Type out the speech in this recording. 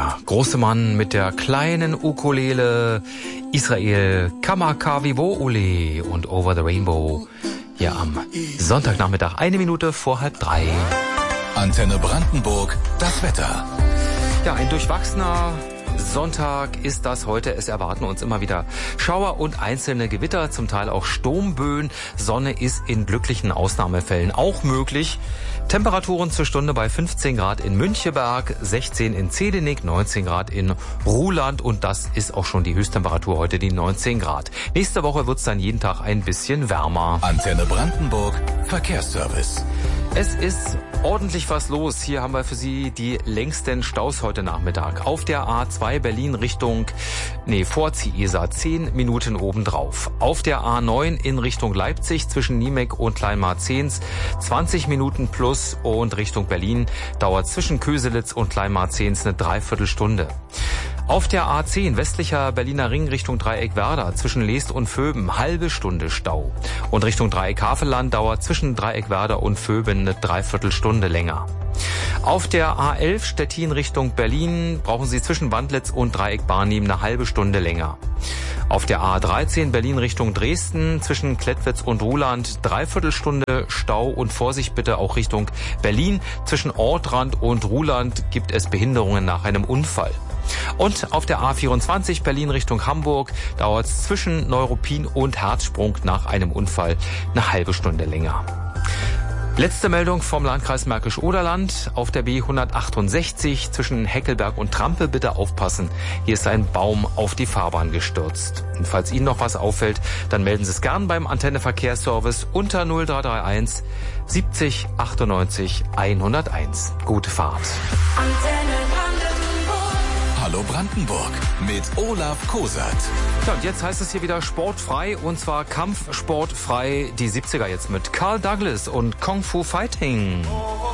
Der große Mann mit der kleinen Ukulele, Israel Kamakawiwo'ole und Over the Rainbow, hier am Sonntagnachmittag, 1 Minute vor 2:30. Antenne Brandenburg, das Wetter. Ja, ein durchwachsener Sonntag ist das heute. Es erwarten uns immer wieder Schauer und einzelne Gewitter, zum Teil auch Sturmböen. Sonne ist in glücklichen Ausnahmefällen auch möglich. Temperaturen zur Stunde bei 15 Grad in Müncheberg, 16 in Zedenick, 19 Grad in Ruhland und das ist auch schon die Höchsttemperatur heute, die 19 Grad. Nächste Woche wird es dann jeden Tag ein bisschen wärmer. Antenne Brandenburg, Verkehrsservice. Es ist ordentlich was los. Hier haben wir für Sie die längsten Staus heute Nachmittag. Auf der A2 Berlin vor Ziesa 10 Minuten obendrauf. Auf der A9 in Richtung Leipzig zwischen Niemek und Kleinmarzehns 20 Minuten plus und Richtung Berlin dauert zwischen Köselitz und Kleinmarzehns eine Dreiviertelstunde. Auf der A10 westlicher Berliner Ring Richtung Dreieck Werder zwischen Leest und Vöben halbe Stunde Stau. Und Richtung Dreieck Havelland dauert zwischen Dreieck Werder und Vöben eine Dreiviertelstunde länger. Auf der A11 Stettin Richtung Berlin brauchen Sie zwischen Wandlitz und Dreieck Barnim eine halbe Stunde länger. Auf der A13 Berlin Richtung Dresden zwischen Klettwitz und Ruhland Dreiviertelstunde Stau und Vorsicht bitte auch Richtung Berlin. Zwischen Ortrand und Ruhland gibt es Behinderungen nach einem Unfall. Und auf der A24 Berlin Richtung Hamburg dauert es zwischen Neuruppin und Herzsprung nach einem Unfall eine halbe Stunde länger. Letzte Meldung vom Landkreis Märkisch-Oderland. Auf der B168 zwischen Heckelberg und Trampe bitte aufpassen. Hier ist ein Baum auf die Fahrbahn gestürzt. Und falls Ihnen noch was auffällt, dann melden Sie es gern beim Antenne Verkehrsservice unter 0331 70 98 101. Gute Fahrt. Hallo Brandenburg mit Olaf Kosert. Ja, und jetzt heißt es hier wieder sportfrei und zwar kampfsportfrei. Die 70er jetzt mit Carl Douglas und Kung Fu Fighting.